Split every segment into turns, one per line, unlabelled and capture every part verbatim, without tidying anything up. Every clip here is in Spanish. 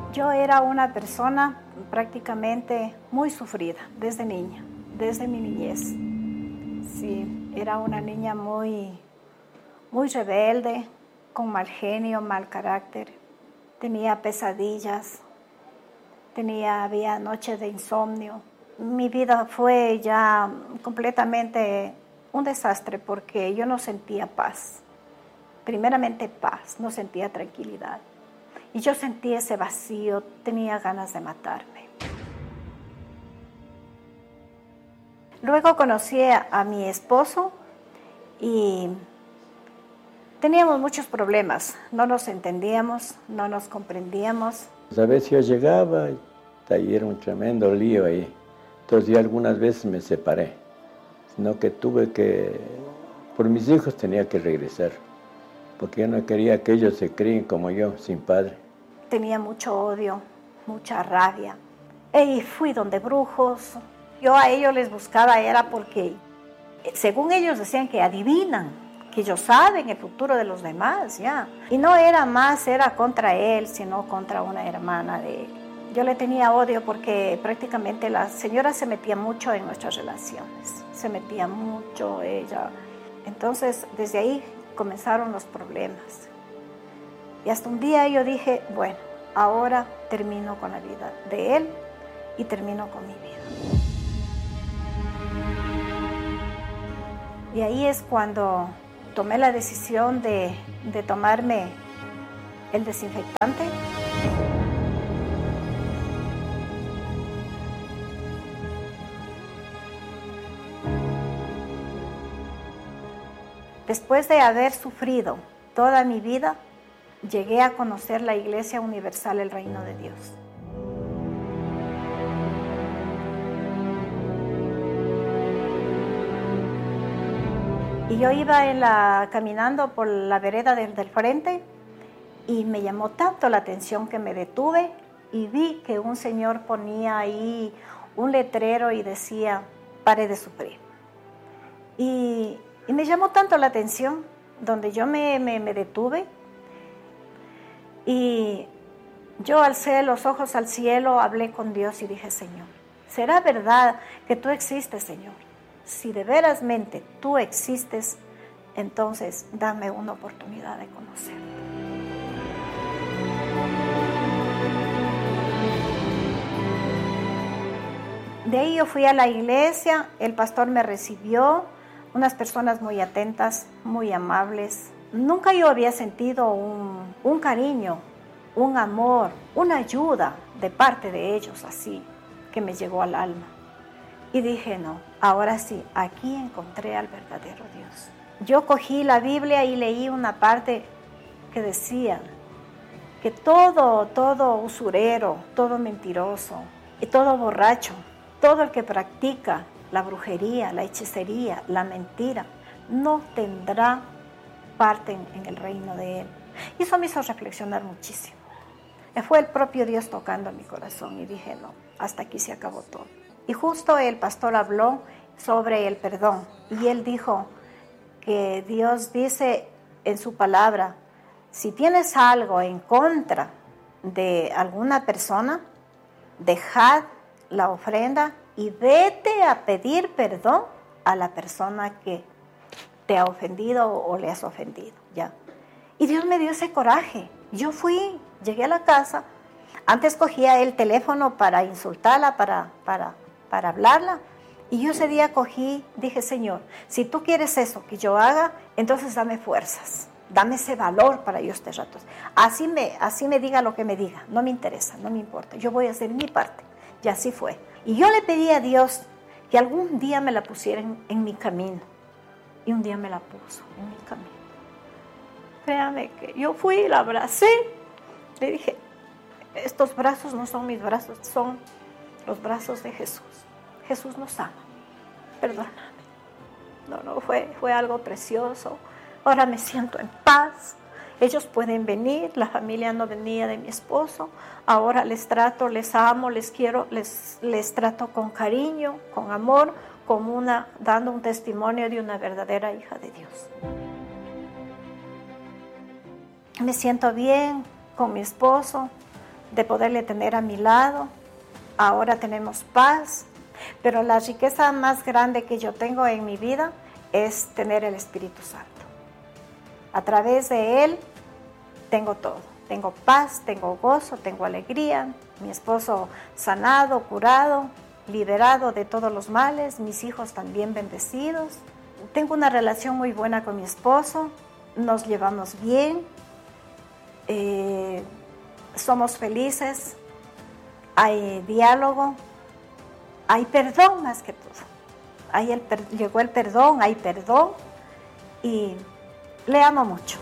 Yo era una persona prácticamente muy sufrida desde niña, desde mi niñez. Sí, era una niña muy, muy rebelde, con mal genio, mal carácter. Tenía pesadillas, tenía, había noches de insomnio. Mi vida fue ya completamente un desastre porque yo no sentía paz. Primeramente paz, no sentía tranquilidad. Y yo sentía ese vacío, tenía ganas de matarme. Luego conocí a mi esposo y teníamos muchos problemas. No nos entendíamos, no nos comprendíamos.
A veces yo llegaba y ahí era un tremendo lío ahí. Entonces yo algunas veces me separé, sino que tuve que, por mis hijos tenía que regresar, porque yo no quería que ellos se críen como yo, sin padre.
Tenía mucho odio, mucha rabia. Y fui donde brujos. Yo a ellos les buscaba era porque, según ellos decían que adivinan, que ellos saben el futuro de los demás, ya. Y no era más, era contra él, sino contra una hermana de él. Yo le tenía odio porque prácticamente la señora se metía mucho en nuestras relaciones. Se metía mucho ella. Entonces, desde ahí comenzaron los problemas. Y hasta un día yo dije, bueno, ahora termino con la vida de él y termino con mi vida. Y ahí es cuando tomé la decisión de, de tomarme el desinfectante. Después de haber sufrido toda mi vida, llegué a conocer la Iglesia Universal, el Reino de Dios. Y yo iba en la, caminando por la vereda del, del frente y me llamó tanto la atención que me detuve y vi que un señor ponía ahí un letrero y decía, pare de sufrir. Y, y me llamó tanto la atención, donde yo me, me, me detuve. Y yo alcé los ojos al cielo, hablé con Dios y dije, Señor, ¿será verdad que tú existes, Señor? Si de verasmente tú existes, entonces dame una oportunidad de conocerte. De ahí yo fui a la iglesia, el pastor me recibió, unas personas muy atentas, muy amables. Nunca yo había sentido un, un cariño, un amor, una ayuda de parte de ellos así, que me llegó al alma. Y dije, no, ahora sí, aquí encontré al verdadero Dios. Yo cogí la Biblia y leí una parte que decía que todo, todo usurero, todo mentiroso y todo borracho, todo el que practica la brujería, la hechicería, la mentira, no tendrá parte en, en el reino de Él. Y eso me hizo reflexionar muchísimo. Fue el propio Dios tocando mi corazón y dije, no, hasta aquí se acabó todo. Y justo el pastor habló sobre el perdón y él dijo que Dios dice en su palabra, si tienes algo en contra de alguna persona, dejad la ofrenda y vete a pedir perdón a la persona que te ha ofendido o le has ofendido, ¿ya? Y Dios me dio ese coraje. Yo fui, llegué a la casa, antes cogía el teléfono para insultarla, para, para, para hablarla, y yo ese día cogí, dije, Señor, si tú quieres eso que yo haga, entonces dame fuerzas, dame ese valor para yo este rato. Así me, así me diga lo que me diga, no me interesa, no me importa, yo voy a hacer mi parte. Y así fue. Y yo le pedí a Dios que algún día me la pusiera en, en mi camino. Y un día me la puso en mi camino. Créame que yo fui y la abracé. Le dije, estos brazos no son mis brazos, son los brazos de Jesús. Jesús nos ama. Perdóname. No, no, fue, fue algo precioso. Ahora me siento en paz. Ellos pueden venir, la familia no venía de mi esposo. Ahora les trato, les amo, les quiero, les, les trato con cariño, con amor, como una, dando un testimonio de una verdadera hija de Dios. Me siento bien con mi esposo, de poderle tener a mi lado. Ahora tenemos paz, pero la riqueza más grande que yo tengo en mi vida es tener el Espíritu Santo. A través de Él tengo todo. Tengo paz, tengo gozo, tengo alegría. Mi esposo sanado, curado, liberado de todos los males. Mis hijos también bendecidos. Tengo una relación muy buena con mi esposo. Nos llevamos bien. Eh, somos felices. Hay diálogo. Hay perdón más que todo. Hay el, llegó el perdón, hay perdón. Y le amo mucho.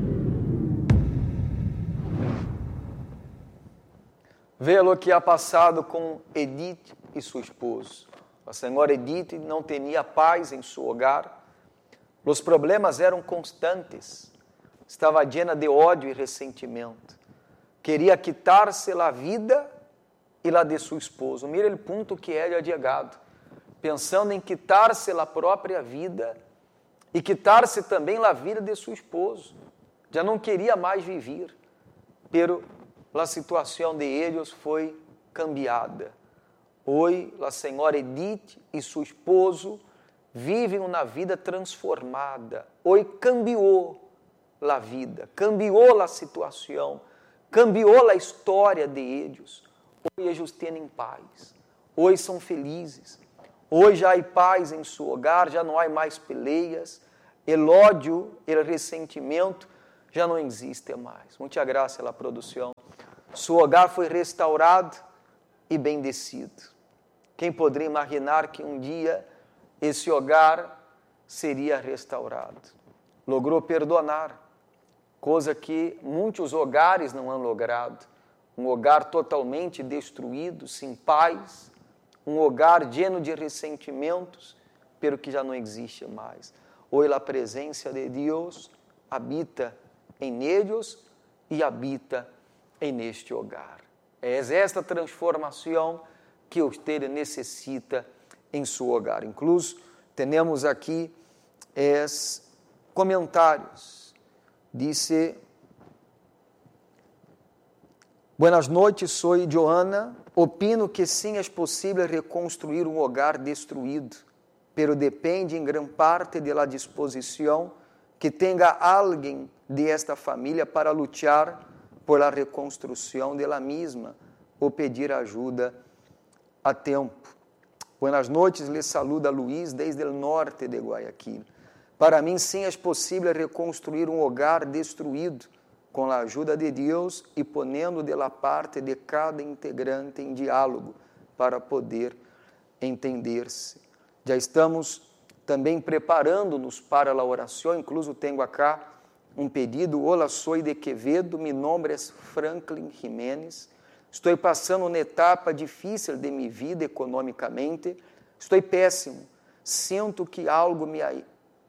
Veja o que ha passado com Edith e seu esposo. A senhora Edith não tinha paz em seu hogar. Os problemas eram constantes. Estava llena de ódio e ressentimento. Queria quitar-se a vida e la de seu esposo. Mira o ponto que ele ha chegado. Pensando em quitar-se a própria vida e quitar-se também a vida de seu esposo. Já não queria mais viver. Pero a situação de eles foi cambiada. Hoje, a senhora Edith e seu esposo vivem uma vida transformada. Hoje cambiou a vida, cambiou a situação, cambiou a história de eles. Hoje eles têm paz. Hoje são felizes. Hoje já há paz em seu hogar, já não há mais peleias. O ódio, o ressentimento já não existe mais. Muita graça à produção. Seu hogar foi restaurado e bendecido. Quem poderia imaginar que um dia esse hogar seria restaurado? Logrou perdonar, coisa que muitos hogares não han logrado. Um hogar totalmente destruído, sem paz, um hogar lleno de ressentimentos, pero que já não existe mais. Hoje a presença de Deus habita em eles e habita em este hogar. É esta transformação que você necessita em seu hogar. Incluso, temos aqui es, comentários. Dice: Buenas noites, sou Joana. Opino que sim, é possível reconstruir um hogar destruído, pero depende em gran parte de la disposição que tenha alguém de esta família para lutar por la reconstrução de la misma ou pedir ajuda a tempo. Buenas noites, les saluda Luiz desde o norte de Guayaquil. Para mim, sim, é possível reconstruir um hogar destruído com a ajuda de Deus e ponendo de la parte de cada integrante em diálogo para poder entender-se. Já estamos também preparando-nos para a oração, incluso tenho acá um pedido. Olá, sou de Quevedo, meu nome é Franklin Jiménez. Estou passando uma etapa difícil de minha vida economicamente. Estou péssimo. Sinto que algo me ha,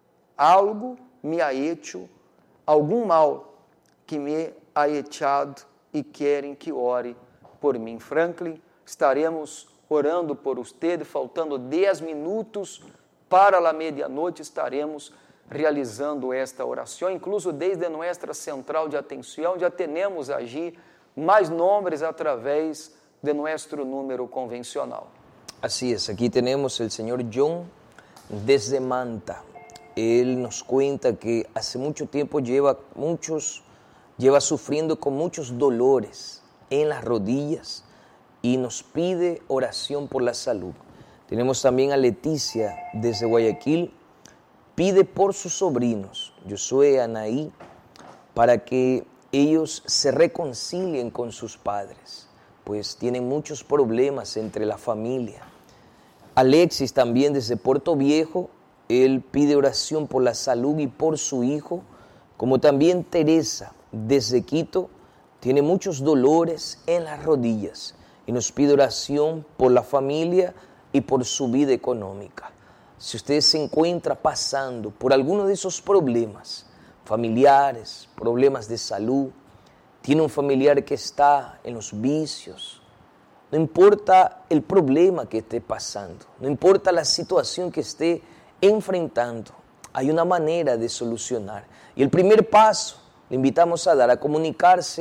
algo me ha hecho, algum mal que me ha echado e querem que ore por mim. Franklin, estaremos orando por você. Faltando dez minutos para a meia-noite, estaremos realizando esta oração. Incluso desde nossa central de atenção, já temos allí mais nomes através de nosso número convencional.
Así es, aquí tenemos el señor John desde Manta. Él nos cuenta que hace mucho tiempo lleva, muchos, lleva sufriendo con muchos dolores en las rodillas y nos pide oración por la salud. Tenemos también a Leticia desde Guayaquil, pide por sus sobrinos, Josué y Anaí, para que ellos se reconcilien con sus padres, pues tienen muchos problemas entre la familia. Alexis también desde Puerto Viejo, él pide oración por la salud y por su hijo, como también Teresa desde Quito, tiene muchos dolores en las rodillas y nos pide oración por la familia y por su vida económica. Si usted se encuentra pasando por alguno de esos problemas familiares, problemas de salud, tiene un familiar que está en los vicios, no importa el problema que esté pasando, no importa la situación que esté enfrentando, hay una manera de solucionar. Y el primer paso le invitamos a dar, a comunicarse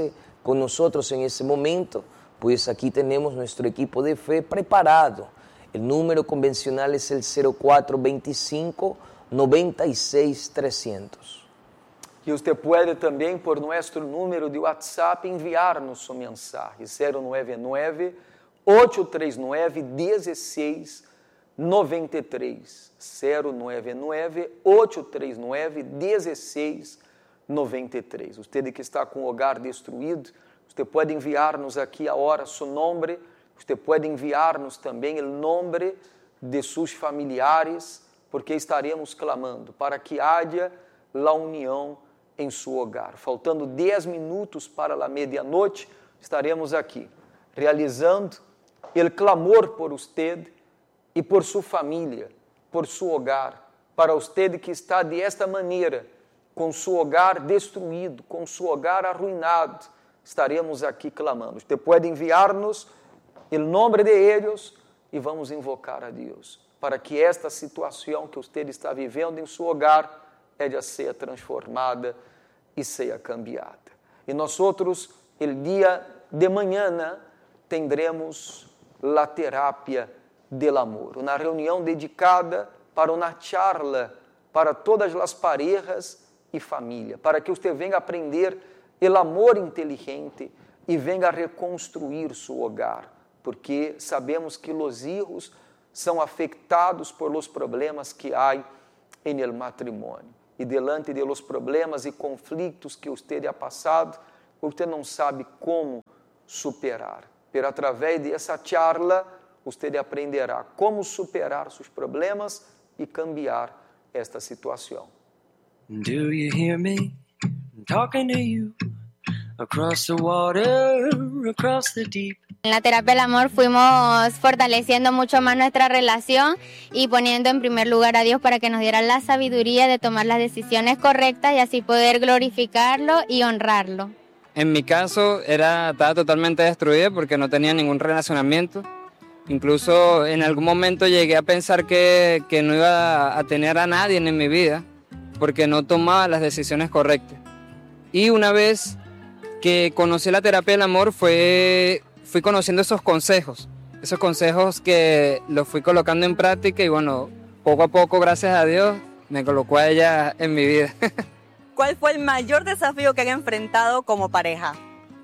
con nosotros en ese momento, pues aquí tenemos nuestro equipo de fe preparado. El número convencional es el cero cuatro veinticinco, noventa y seis, trescientos.
E você pode também, por nosso número de WhatsApp, enviar-nos sua mensagem, zero nove nove, oito três nove, um seis nove três, zero nove nove, oito três nove, um seis nove três. Você que está com o hogar destruído, você pode enviar-nos aqui a hora seu nome, você pode enviar-nos também o nome de seus familiares, porque estaremos clamando para que haja a união em seu hogar. Faltando dez minutos para a meia-noite, estaremos aqui, realizando o clamor por você e por sua família, por seu hogar, para você que está de esta maneira, com seu hogar destruído, com seu hogar arruinado, estaremos aqui clamando. Você pode enviar-nos o nome de eles e vamos invocar a Deus, para que esta situação que você está vivendo em seu hogar ella sea transformada e seja cambiada. E nós outros, el dia de manhã, tendremos la terapia del amor, uma reunião dedicada para uma charla para todas as parejas e família, para que você venha aprender el amor inteligente e venha reconstruir seu hogar, porque sabemos que os hijos são afetados por los problemas que há en el matrimônio. E delante de los problemas e conflitos que você ha passado, você não sabe como superar. Pero através de essa charla, você aprenderá como superar seus problemas e cambiar esta situação.
Do you hear me? I'm talking to you. Across the water, across the deep.
En la terapia del amor fuimos fortaleciendo mucho más nuestra relación y poniendo en primer lugar a Dios para que nos diera la sabiduría de tomar las decisiones correctas y así poder glorificarlo y honrarlo.
En mi caso era, estaba totalmente destruida porque no tenía ningún relacionamiento. Incluso en algún momento llegué a pensar que, que no iba a tener a nadie en mi vida porque no tomaba las decisiones correctas. Y una vez que conocí la terapia del amor fue... fui conociendo esos consejos, esos consejos que los fui colocando en práctica y bueno, poco a poco, gracias a Dios, me colocó a ella en mi vida.
¿Cuál fue el mayor desafío que han enfrentado como pareja?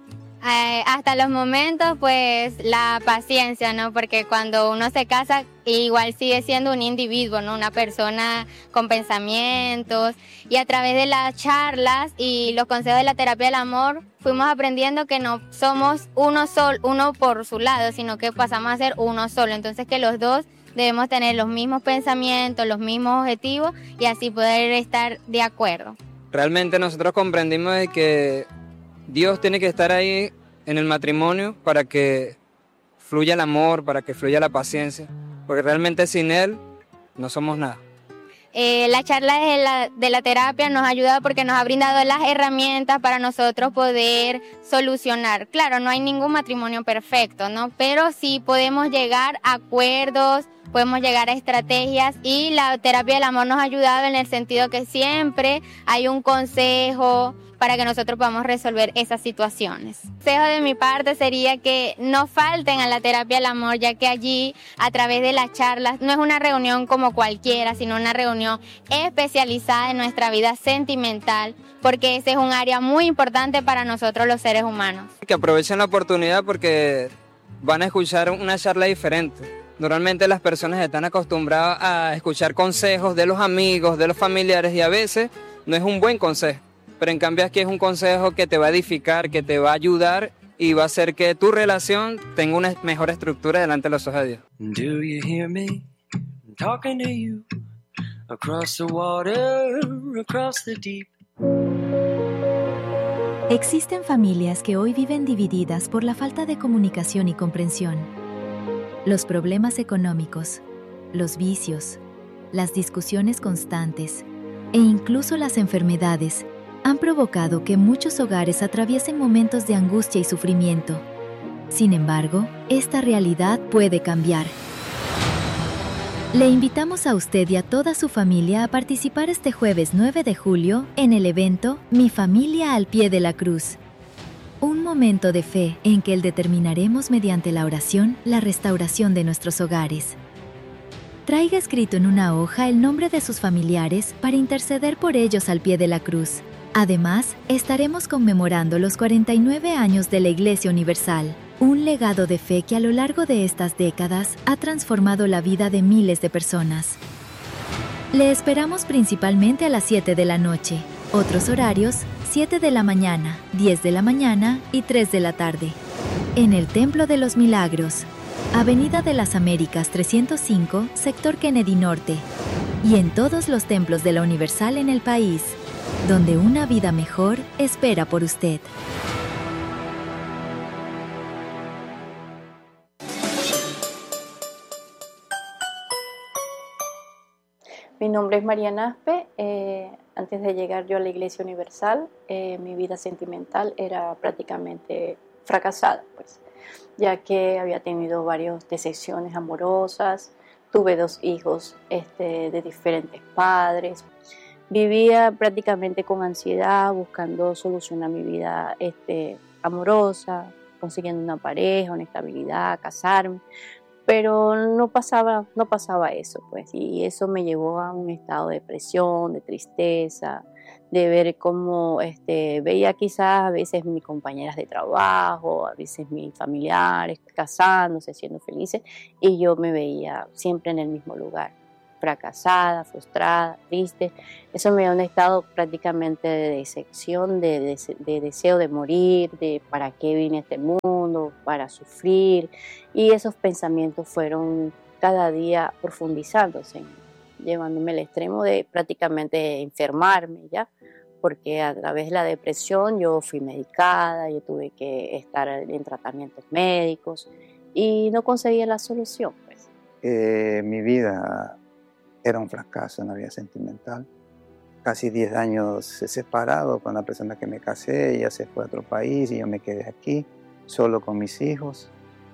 Eh, hasta los momentos, pues, la paciencia, ¿no? Porque cuando uno se casa, igual sigue siendo un individuo, ¿no? Una persona con pensamientos. Y a través de las charlas y los consejos de la terapia del amor, fuimos aprendiendo que no somos uno solo, uno por su lado, sino que pasamos a ser uno solo. Entonces, que los dos debemos tener los mismos pensamientos, los mismos objetivos y así poder estar de acuerdo.
Realmente nosotros comprendimos de que Dios tiene que estar ahí en el matrimonio para que fluya el amor, para que fluya la paciencia, porque realmente sin Él no somos nada.
Eh, la charla de la, de la terapia nos ha ayudado porque nos ha brindado las herramientas para nosotros poder solucionar. Claro, no hay ningún matrimonio perfecto, ¿no? Pero sí podemos llegar a acuerdos, podemos llegar a estrategias y la terapia del amor nos ha ayudado en el sentido que siempre hay un consejo para que nosotros podamos resolver esas situaciones. El consejo de mi parte sería que no falten a la terapia del amor, ya que allí, a través de las charlas, no es una reunión como cualquiera, sino una reunión especializada en nuestra vida sentimental, porque ese es un área muy importante para nosotros los seres humanos.
Que aprovechen la oportunidad porque van a escuchar una charla diferente. Normalmente las personas están acostumbradas a escuchar consejos de los amigos, de los familiares, y a veces no es un buen consejo. Pero en cambio aquí es un consejo que te va a edificar, que te va a ayudar y va a hacer que tu relación tenga una mejor estructura delante de los ojos de Dios.
Do you hear me? I'm talking to you. Across the water, across the deep.
Existen familias que hoy viven divididas por la falta de comunicación y comprensión. Los problemas económicos, los vicios, las discusiones constantes e incluso las enfermedades han provocado que muchos hogares atraviesen momentos de angustia y sufrimiento. Sin embargo, esta realidad puede cambiar. Le invitamos a usted y a toda su familia a participar este jueves nueve de julio en el evento Mi Familia al Pie de la Cruz. Un momento de fe en que el determinaremos mediante la oración la restauración de nuestros hogares. Traiga escrito en una hoja el nombre de sus familiares para interceder por ellos al pie de la cruz. Además, estaremos conmemorando los cuarenta y nueve años de la Iglesia Universal, un legado de fe que a lo largo de estas décadas ha transformado la vida de miles de personas. Le esperamos principalmente a las siete de la noche. Otros horarios, siete de la mañana, diez de la mañana y tres de la tarde. En el Templo de los Milagros, Avenida de las Américas trescientos cinco, Sector Kennedy Norte. Y en todos los templos de la Universal en el país, donde una vida mejor espera por usted.
Mi nombre es Mariana Aspe. Eh, antes de llegar yo a la Iglesia Universal, eh, mi vida sentimental era prácticamente fracasada, pues, ya que había tenido varias decepciones amorosas, tuve dos hijos este, de diferentes padres, vivía prácticamente con ansiedad, buscando solucionar mi vida este, amorosa, consiguiendo una pareja, una estabilidad, casarme. Pero no pasaba, no pasaba eso, pues, y eso me llevó a un estado de depresión, de tristeza, de ver cómo este, veía quizás a veces mis compañeras de trabajo, a veces mis familiares casándose, siendo felices, y yo me veía siempre en el mismo lugar, fracasada, frustrada, triste. Eso me dio un estado prácticamente de decepción, de, de, de deseo de morir, de para qué vine a este mundo, para sufrir, y esos pensamientos fueron cada día profundizándose, llevándome al extremo de prácticamente enfermarme ya, porque a través de la depresión yo fui medicada, yo tuve que estar en tratamientos médicos y no conseguía la solución, pues.
Eh, mi vida era un fracaso en la vida sentimental. Casi diez años separado con la persona que me casé, ella se fue a otro país y yo me quedé aquí, solo con mis hijos.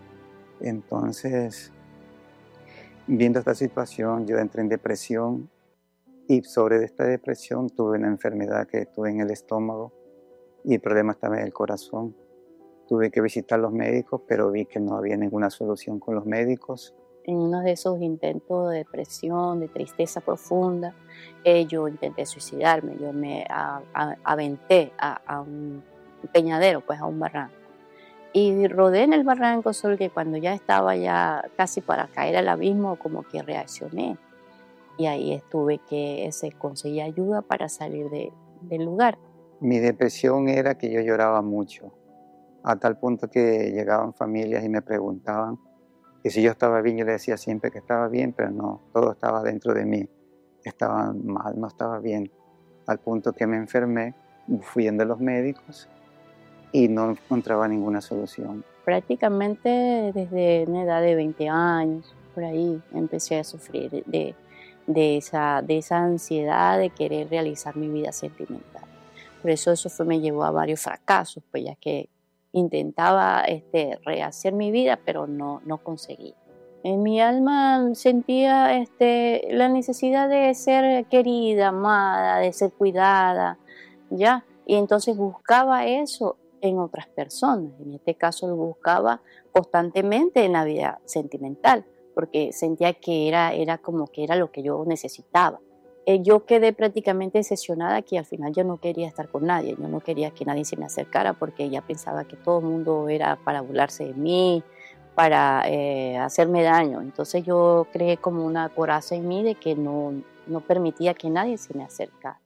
Entonces, viendo esta situación, yo entré en depresión y sobre esta depresión tuve una enfermedad que tuve en el estómago y el problema estaba en el corazón. Tuve que visitar a los médicos, pero vi que no había ninguna solución con los médicos.
En uno de esos intentos de depresión, de tristeza profunda, eh, yo intenté suicidarme, yo me a, a, aventé a, a un peñadero, pues a un barranco. Y rodé en el barranco, solo que cuando ya estaba ya casi para caer al abismo, como que reaccioné. Y ahí estuve que se conseguí ayuda para salir de, del lugar.
Mi depresión era que yo lloraba mucho, a tal punto que llegaban familias y me preguntaban que si yo estaba bien. Yo le decía siempre que estaba bien, pero no, todo estaba dentro de mí. Estaba mal, no estaba bien. Al punto que me enfermé, fui a los médicos y no encontraba ninguna solución.
Prácticamente desde una edad de veinte años, por ahí, empecé a sufrir de, de, esa, de esa ansiedad de querer realizar mi vida sentimental. Por eso eso fue, me llevó a varios fracasos, pues ya que intentaba este, rehacer mi vida, pero no, no conseguí. En mi alma sentía este, la necesidad de ser querida, amada, de ser cuidada, ¿ya? Y entonces buscaba eso en otras personas. En este caso lo buscaba constantemente en la vida sentimental, porque sentía que era, era como que era lo que yo necesitaba. Yo quedé prácticamente decepcionada que al final yo no quería estar con nadie, yo no quería que nadie se me acercara porque ya pensaba que todo el mundo era para burlarse de mí, para eh, hacerme daño. Entonces yo creé como una coraza en mí de que no, no permitía que nadie se me acercara.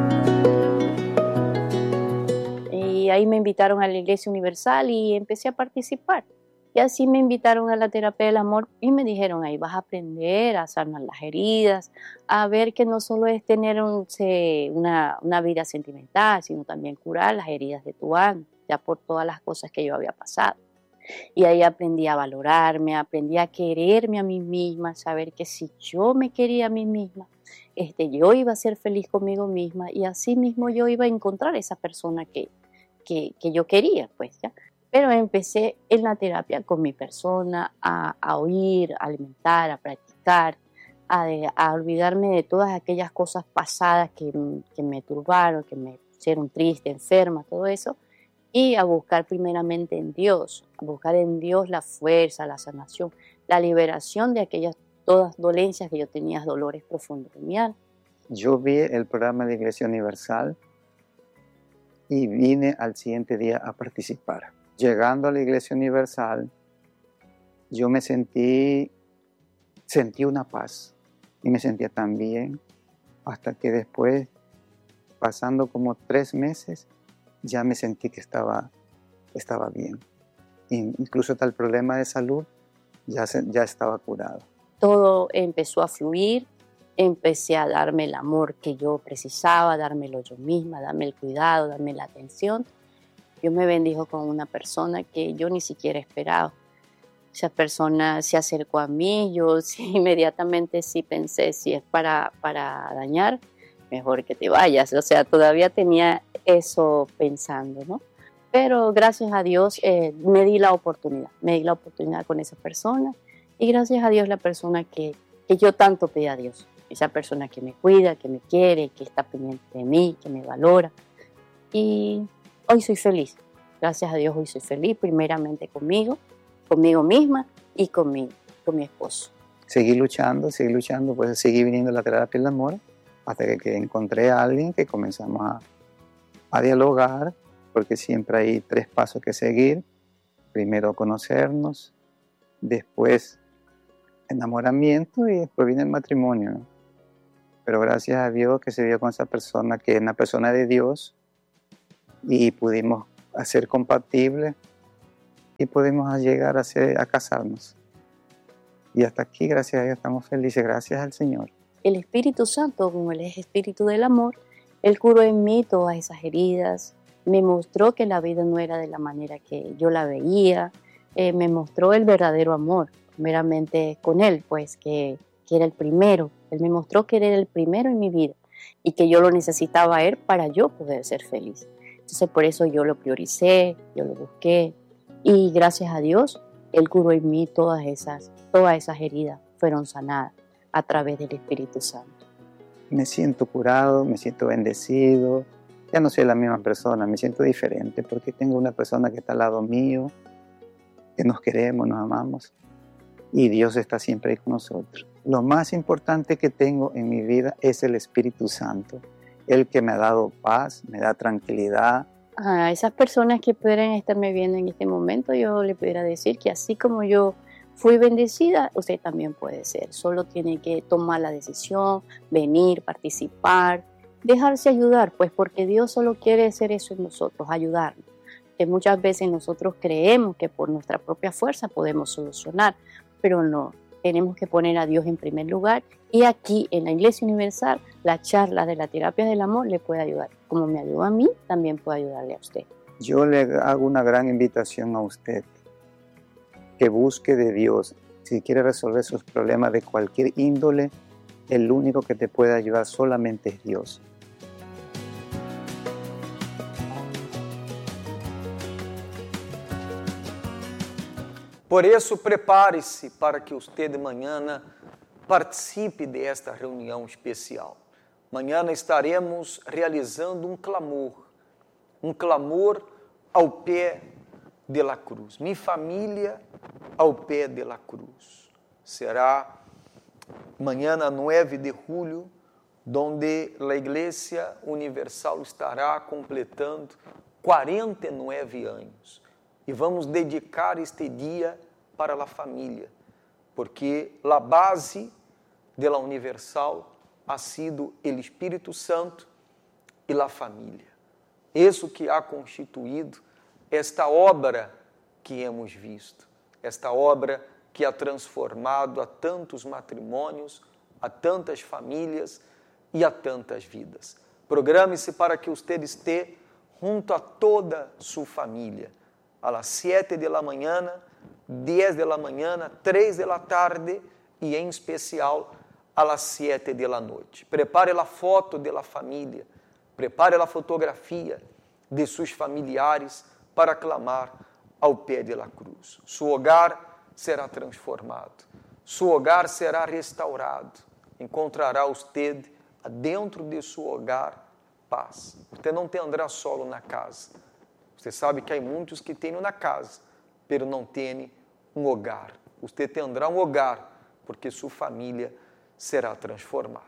Y ahí me invitaron a la Iglesia Universal y empecé a participar. Y así me invitaron a la terapia del amor y me dijeron, ahí vas a aprender a sanar las heridas, a ver que no solo es tener un, se, una, una vida sentimental, sino también curar las heridas de tu alma, ya por todas las cosas que yo había pasado. Y ahí aprendí a valorarme, aprendí a quererme a mí misma, saber que si yo me quería a mí misma, este, yo iba a ser feliz conmigo misma y así mismo yo iba a encontrar esa persona que, que, que yo quería, pues, ¿ya? Pero empecé en la terapia con mi persona a, a oír, a alimentar, a practicar, a, de, a olvidarme de todas aquellas cosas pasadas que, que me turbaron, que me hicieron triste, enferma, todo eso. y a buscar primeramente en Dios, a buscar en Dios la fuerza, la sanación, la liberación de aquellas todas dolencias que yo tenía, dolores profundos en mi alma.
Yo vi el programa de Iglesia Universal y vine al siguiente día a participar. Llegando a la Iglesia Universal, yo me sentí, sentí una paz y me sentía tan bien hasta que después, pasando como tres meses, ya me sentí que estaba, estaba bien. Incluso tal problema de salud ya, se, ya estaba curado.
Todo empezó a fluir, empecé a darme el amor que yo precisaba, dármelo yo misma, darme el cuidado, darme la atención. Dios me bendijo con una persona que yo ni siquiera esperaba. Esa persona se acercó a mí, yo sí, inmediatamente sí pensé, si es para, para dañar, mejor que te vayas. O sea, todavía tenía eso pensando, ¿no? Pero gracias a Dios eh, me di la oportunidad, me di la oportunidad con esa persona y gracias a Dios la persona que, que yo tanto pedí a Dios, esa persona que me cuida, que me quiere, que está pendiente de mí, que me valora. Y hoy soy feliz, gracias a Dios hoy soy feliz, primeramente conmigo, conmigo misma y con mi, con mi esposo.
Seguí luchando, seguí luchando, pues seguí viniendo a la terapia del amor hasta que, que encontré a alguien que comenzamos a, a dialogar, porque siempre hay tres pasos que seguir. Primero conocernos, después enamoramiento y después viene el matrimonio, ¿no? Pero gracias a Dios que se dio con esa persona, que es una persona de Dios, y pudimos hacer compatibles y pudimos llegar a, ser, a casarnos. Y hasta aquí, gracias a Dios, estamos felices, gracias al Señor.
El Espíritu Santo, como Él es Espíritu del amor, Él curó en mí todas esas heridas, me mostró que la vida no era de la manera que yo la veía, eh, me mostró el verdadero amor, meramente con Él, pues que, que era el primero. Él me mostró que Él era el primero en mi vida y que yo lo necesitaba a Él para yo poder ser feliz. Entonces por eso yo lo prioricé, yo lo busqué y gracias a Dios Él curó en mí todas esas, todas esas heridas, fueron sanadas a través del Espíritu Santo.
Me siento curado, me siento bendecido. Ya no soy la misma persona, me siento diferente porque tengo una persona que está al lado mío, que nos queremos, nos amamos y Dios está siempre ahí con nosotros. Lo más importante que tengo en mi vida es el Espíritu Santo, el que me ha dado paz, me da tranquilidad.
A esas personas que pudieran estarme viendo en este momento, yo le pudiera decir que así como yo fui bendecida, usted también puede ser. Solo tiene que tomar la decisión, venir, participar, dejarse ayudar, pues porque Dios solo quiere hacer eso en nosotros, ayudarnos. Que muchas veces nosotros creemos que por nuestra propia fuerza podemos solucionar, pero no, tenemos que poner a Dios en primer lugar y aquí en la Iglesia Universal la charla de la terapia del amor le puede ayudar. Como me ayudó a mí, también puede ayudarle a usted.
Yo le hago una gran invitación a usted, que busque de Dios. Si quiere resolver sus problemas de cualquier índole, el único que te puede ayudar solamente es Dios.
Por isso, prepare-se para que você de manhã participe desta reunião especial. Amanhã estaremos realizando um clamor, um clamor ao pé de la cruz. Minha família ao pé de la cruz. Será amanhã, nove de julho, onde a Igreja Universal estará completando quarenta e nove anos. E vamos dedicar este dia para a família, porque a base da Universal ha sido o Espírito Santo e a família. Isso que ha constituído esta obra que hemos visto, esta obra que ha transformado a tantos matrimônios, a tantas famílias e a tantas vidas. Programe-se para que você esteja junto a toda sua família, a las siete de la manhã, dez de la manhã, três de la tarde e, em especial, a las siete de la noite. Prepare a foto de la família, prepare a fotografia de seus familiares para clamar ao pé de la cruz. Su hogar será transformado, su hogar será restaurado. Encontrará você dentro de seu hogar paz. Você não te andará solo na casa. Você sabe que há muitos que têm uma casa, pero não têm um hogar. Você terá um hogar, porque sua família será transformada.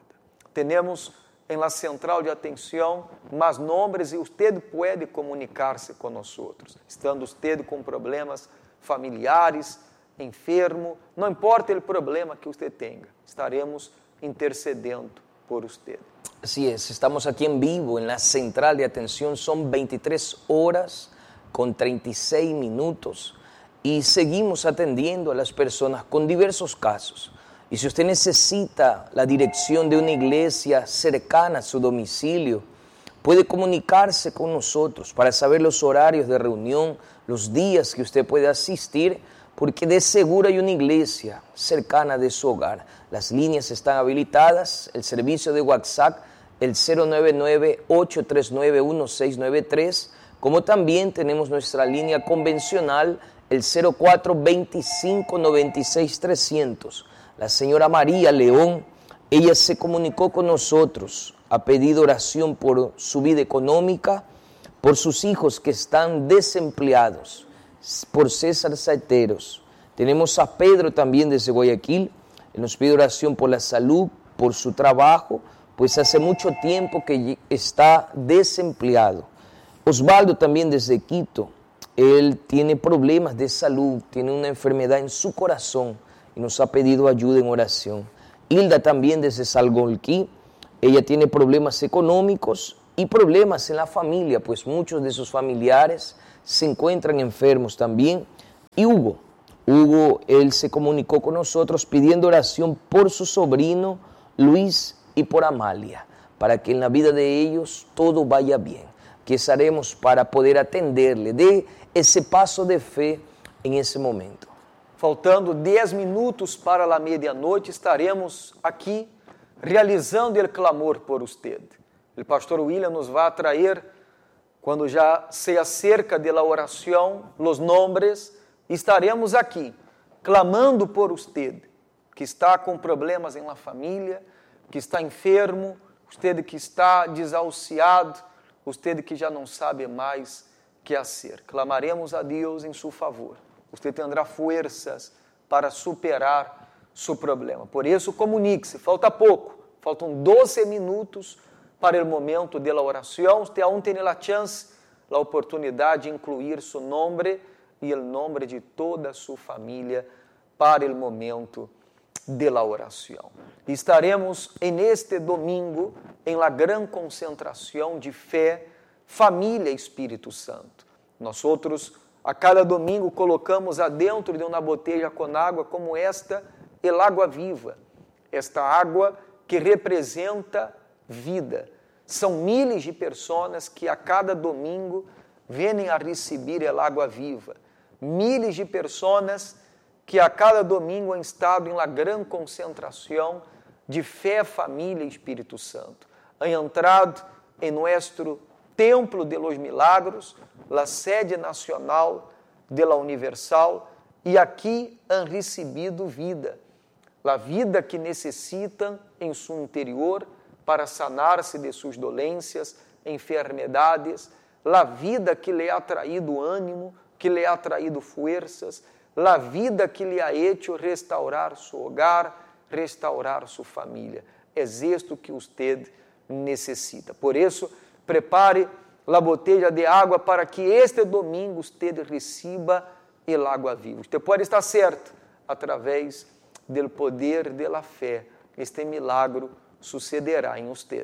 Temos em la central de atenção mais nomes e você pode comunicar-se com nós. Estando você com problemas familiares, enfermo, não importa o problema que você tenha, estaremos intercedendo por você.
Así es, estamos aquí en vivo en la central de atención, son veintitrés horas con treinta y seis minutos y seguimos atendiendo a las personas con diversos casos. Y si usted necesita la dirección de una iglesia cercana a su domicilio, puede comunicarse con nosotros para saber los horarios de reunión, los días que usted puede asistir, porque de seguro hay una iglesia cercana de su hogar. Las líneas están habilitadas, el servicio de WhatsApp, el cero nueve nueve, ocho tres nueve, uno seis nueve tres, como también tenemos nuestra línea convencional, el cero cuatro veinticinco, noventa y seis, trescientos. La señora María León, ella se comunicó con nosotros, ha pedido oración por su vida económica, por sus hijos que están desempleados, por César Saeteros. Tenemos a Pedro también desde Guayaquil, él nos pide oración por la salud, por su trabajo, pues hace mucho tiempo que está desempleado. Osvaldo también desde Quito, él tiene problemas de salud, tiene una enfermedad en su corazón y nos ha pedido ayuda en oración. Hilda también desde Salgolquí, ella tiene problemas económicos y problemas en la familia, pues muchos de sus familiares se encuentran enfermos también. Y Hugo, Hugo, él se comunicó con nosotros pidiendo oración por su sobrino Luis y por Amalia, para que en la vida de ellos todo vaya bien. ¿Qué haremos para poder atenderle? Dê esse passo de fé em esse momento.
Faltando dez minutos para a meia-noite, estaremos aqui realizando o clamor por você. O pastor William nos vai trazer, quando já se acerca da oração, os nomes, estaremos aqui clamando por você, que está com problemas em la família, que está enfermo, você que está desahuciado, você que já não sabe mais o que fazer. Clamaremos a Deus em seu favor. Você terá forças para superar seu problema. Por isso, comunique-se. Falta pouco. Faltam doze minutos para o momento da oração. Você aún tem a chance, a oportunidade de incluir seu nome e o nome de toda a sua família para o momento da oração. Estaremos neste domingo em la gran concentração de fé, família e Espírito Santo. Nós outros, a cada domingo, colocamos adentro de uma botella com água como esta, el água viva. Esta água que representa vida. São milhares de pessoas que a cada domingo vêm a receber el água viva. Milhares de pessoas que a cada domingo han estado em la gran concentração de fé, família e Espírito Santo. Han entrado em nosso Templo de los Milagros, la sede nacional de la Universal, e aqui han recebido vida. A vida que necessitam em seu interior para sanar-se de suas dolências, enfermidades, a vida que lhe ha traído ânimo, que lhe ha traído forças, a vida que lhe ha hecho restaurar seu hogar, restaurar sua família. É isto que você necessita. Por isso, prepare a botella de água para que este domingo você receba el água viva. Você pode estar certo, através do poder da fé, este milagro sucederá em você.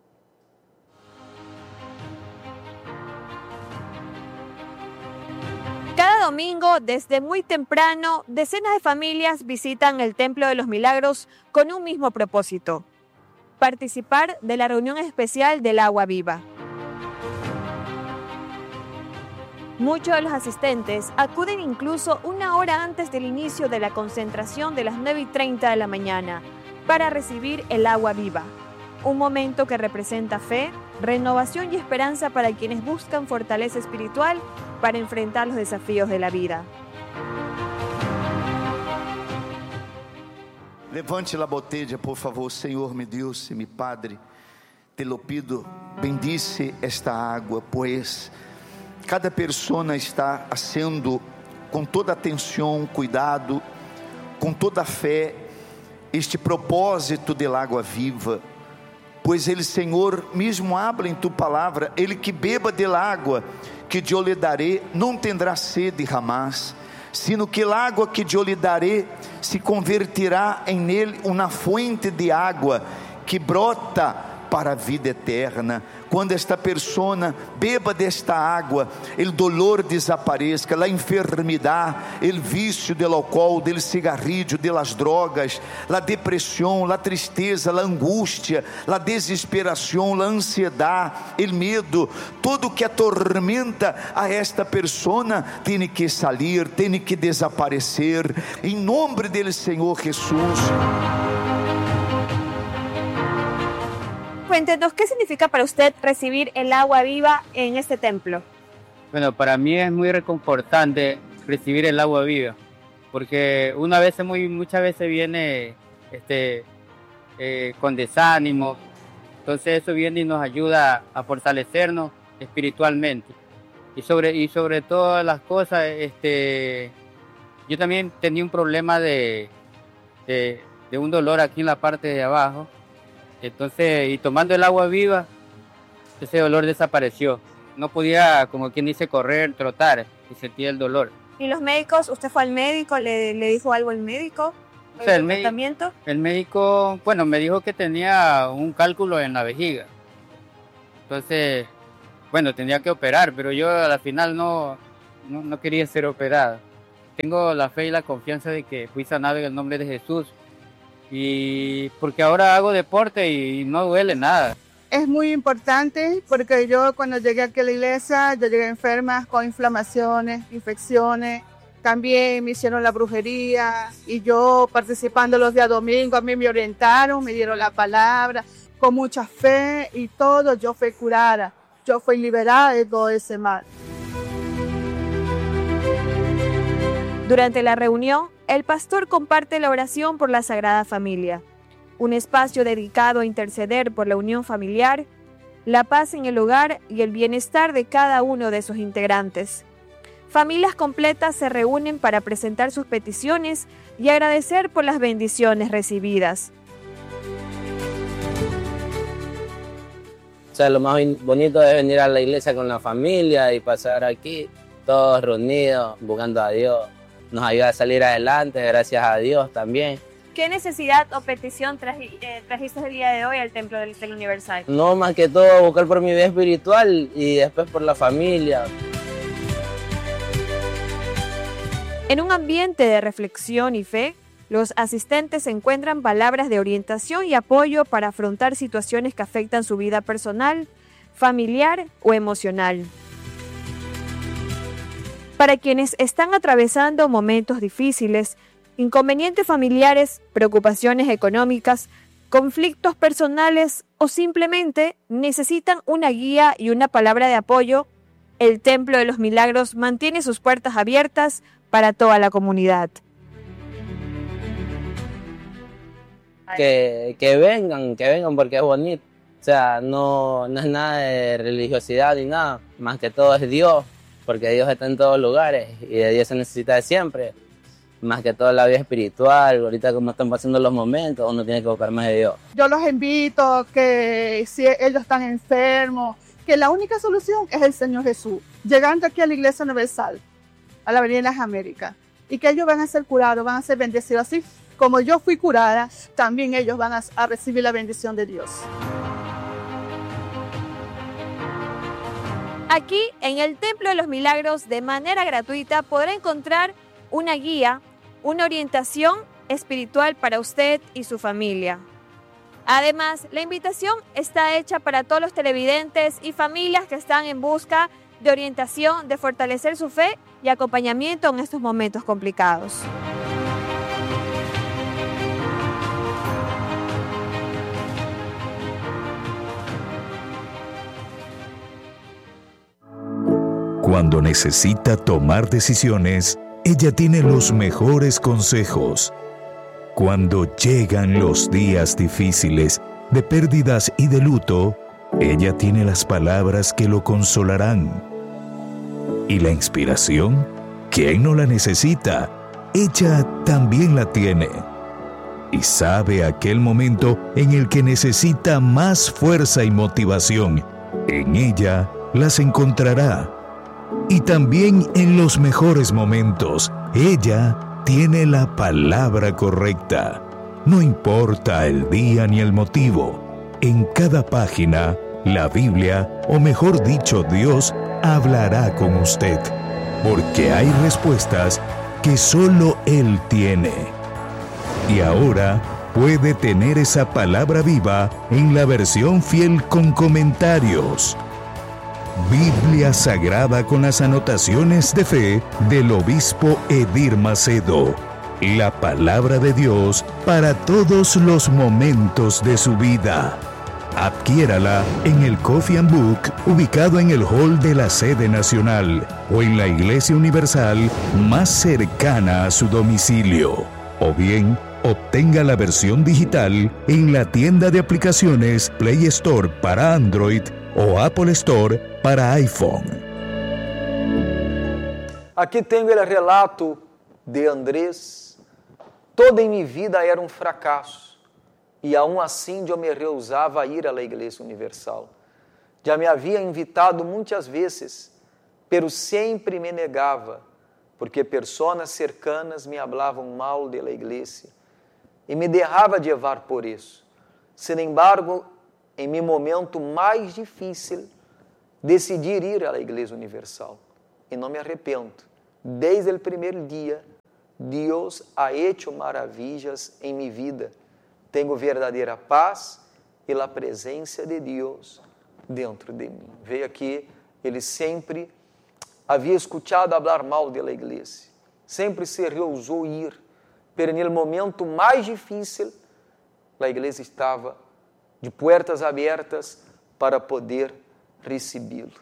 Cada domingo, desde muy temprano, decenas de familias visitan el Templo de los Milagros con un mismo propósito: participar de la reunión especial del agua viva. Muchos de los asistentes acuden incluso una hora antes del inicio de la concentración de las nueve y treinta de la mañana para recibir el agua viva, un momento que representa fe, renovación y esperanza para quienes buscan fortaleza espiritual para enfrentar los desafíos de la vida.
Levante a botella, por favor, Senhor, meu Deus e meu Padre. Te lo pido, bendice esta água, pois cada persona está sendo com toda atenção, cuidado, com toda fé, este propósito de água viva, pois ele, Senhor, mesmo habla em tu palavra, ele que beba de água que eu lhe darei, não tendrá sede jamás, sino que a água que eu lhe darei se convertirá em nele uma fonte de água que brota para a vida eterna. Quando esta persona beba desta água, o dolor desapareça, a enfermidade, o vício do álcool, do cigarrillo, das drogas, a depressão, a tristeza, a angústia, a desesperação, a ansiedade, o medo, tudo que atormenta a esta persona tem que sair, tem que desaparecer, em nome do Senhor Jesus.
Cuéntenos, ¿qué significa para usted recibir el agua viva en este templo?
Bueno, para mí es muy reconfortante recibir el agua viva, porque una vez muy, muchas veces viene este, eh, con desánimo, entonces eso viene y nos ayuda a fortalecernos espiritualmente. Y sobre, y sobre todas las cosas, este, yo también tenía un problema de, de, de un dolor aquí en la parte de abajo. Entonces, y tomando el agua viva, ese dolor desapareció. No podía, como quien dice, correr, trotar, y sentía el dolor.
¿Y los médicos? ¿Usted fue al médico? ¿Le, le dijo algo el médico?
O sea, el,
el tratamiento?
El médico, bueno, me dijo que tenía un cálculo en la vejiga. Entonces, bueno, tenía que operar, pero yo al final no, no, no quería ser operado. Tengo la fe y la confianza de que fui sanado en el nombre de Jesús. Y porque ahora hago deporte y no duele nada.
Es muy importante porque yo cuando llegué aquí a la iglesia, yo llegué enferma con inflamaciones, infecciones. También me hicieron la brujería y yo participando los días domingos, a mí me orientaron, me dieron la palabra con mucha fe y todo, yo fui curada, yo fui liberada de todo ese mal.
Durante la reunión, el pastor comparte la oración por la Sagrada Familia, un espacio dedicado a interceder por la unión familiar, la paz en el hogar y el bienestar de cada uno de sus integrantes. Familias completas se reúnen para presentar sus peticiones y agradecer por las bendiciones recibidas.
O sea, lo más bonito es venir a la iglesia con la familia y pasar aquí, todos reunidos, buscando a Dios. Nos ayuda a salir adelante, gracias a Dios también.
¿Qué necesidad o petición traji, eh, trajiste el día de hoy al Templo del Cielo Universal?
No, más que todo buscar por mi vida espiritual y después por la familia.
En un ambiente de reflexión y fe, los asistentes encuentran palabras de orientación y apoyo para afrontar situaciones que afectan su vida personal, familiar o emocional. Para quienes están atravesando momentos difíciles, inconvenientes familiares, preocupaciones económicas, conflictos personales o simplemente necesitan una guía y una palabra de apoyo, el Templo de los Milagros mantiene sus puertas abiertas para toda la comunidad.
Que, que vengan, que vengan porque es bonito. O sea, no, no es nada de religiosidad ni nada, más que todo es Dios, porque Dios está en todos lugares y de Dios se necesita de siempre. Más que todo la vida espiritual, ahorita como están pasando los momentos, uno tiene que buscar más de Dios.
Yo los invito que si ellos están enfermos, que la única solución es el Señor Jesús. Llegando aquí a la Iglesia Universal, a la Avenida de las Américas, y que ellos van a ser curados, van a ser bendecidos. Así como yo fui curada, también ellos van a, a recibir la bendición de Dios.
Aquí, en el Templo de los Milagros, de manera gratuita, podrá encontrar una guía, una orientación espiritual para usted y su familia. Además, la invitación está hecha para todos los televidentes y familias que están en busca de orientación, de fortalecer su fe y acompañamiento en estos momentos complicados.
Cuando necesita tomar decisiones, ella tiene los mejores consejos. Cuando llegan los días difíciles, de pérdidas y de luto, ella tiene las palabras que lo consolarán. ¿Y la inspiración? ¿Quién no la necesita? Ella también la tiene. Y sabe aquel momento en el que necesita más fuerza y motivación. En ella las encontrará. Y también en los mejores momentos, ella tiene la palabra correcta. No importa el día ni el motivo. En cada página, la Biblia, o mejor dicho, Dios, hablará con usted. Porque hay respuestas que solo Él tiene. Y ahora puede tener esa palabra viva en la versión fiel con comentarios. Biblia Sagrada con las anotaciones de fe del obispo Edir Macedo. La palabra de Dios para todos los momentos de su vida. Adquiérala en el Coffee and Book ubicado en el hall de la sede nacional o en la Iglesia Universal más cercana a su domicilio. O bien, obtenga la versión digital en la tienda de aplicaciones Play Store para Android o Apple Store para iPhone.
Aqui tenho o relato de Andrés. Toda em minha vida era um fracasso. E aún assim eu me rehusava a ir à Igreja Universal. Já me havia invitado muitas vezes, pero sempre me negava, porque pessoas cercanas me hablavam mal da igreja e me deixava levar por isso. Sin embargo, em meu momento mais difícil, decidi ir à Igreja Universal e não me arrependo. Desde o primeiro dia, Deus ha hecho maravilhas em minha vida. Tenho verdadeira paz e a presença de Deus dentro de mim. Veio aqui, ele sempre havia escutado falar mal da igreja, sempre se rehusou ir, pero no momento mais difícil, a igreja estava de portas abertas para poder recebê-lo.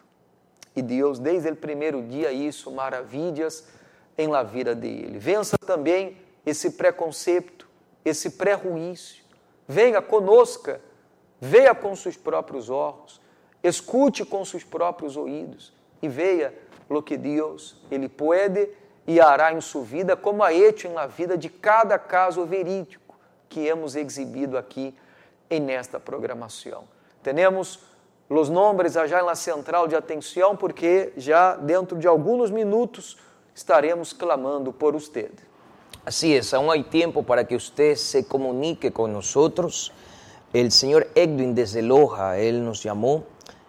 E Deus, desde o primeiro dia, hizo maravilhas em la vida dele. Vença também esse preconceito, esse prejuízo. Venha conosco, veja com seus próprios olhos, escute com seus próprios ouvidos e veja o que Deus ele pode e hará em sua vida, como ha hecho em la vida de cada caso verídico que hemos exibido aqui em esta programação. Temos os nomes já na central de atenção, porque já dentro de alguns minutos estaremos clamando por usted.
Así es, aún hay tiempo para que usted se comunique con nosotros. El señor Edwin desde Loja, él nos llamó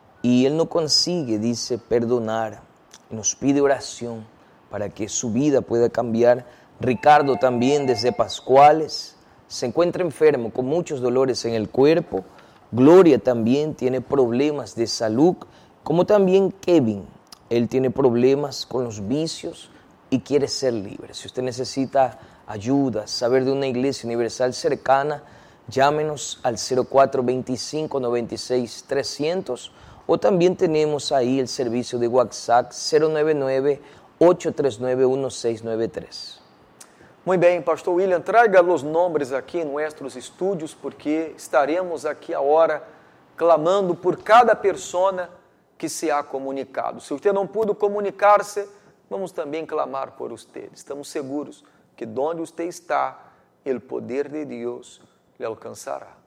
y él no consigue, dice, perdonar. Nos pide oración para que su vida pueda cambiar. Ricardo también desde Pascuales se encuentra enfermo con muchos dolores en el cuerpo. Gloria también tiene problemas de salud, como también Kevin. Él tiene problemas con los vicios y quiere ser libre. Si usted necesita ayuda, saber de una iglesia universal cercana, llámenos al cero cuatro veinticinco noventa y seis trescientos o también tenemos ahí el servicio de WhatsApp cero nueve nueve ocho tres nueve uno seis nueve tres.
Muito bem, Pastor William, traga os nomes aqui em nossos estúdios, porque estaremos aqui a hora clamando por cada pessoa que se ha comunicado. Se você não pudo comunicar-se, vamos também clamar por você. Estamos seguros que onde você está, o poder de Deus lhe alcançará.